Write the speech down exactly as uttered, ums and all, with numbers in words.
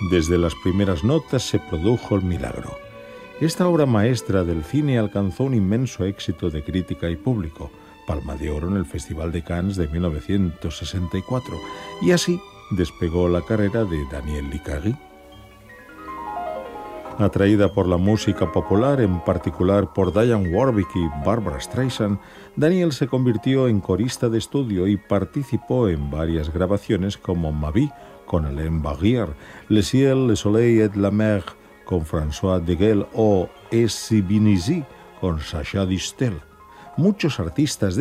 Desde las primeras notas se produjo el milagro. Esta obra maestra del cine alcanzó un inmenso éxito de crítica y público, Palma de Oro en el Festival de Cannes de mil novecientos sesenta y cuatro, y así despegó la carrera de Daniel Licari. Atraída por la música popular, en particular por Dionne Warwick y Barbra Streisand, Daniel se convirtió en corista de estudio y participó en varias grabaciones como Ma Vie con Alain Barrière, Le Ciel, Le Soleil et la Mer con François Degel o Es si Binisi con Sacha Distel. Muchos artistas de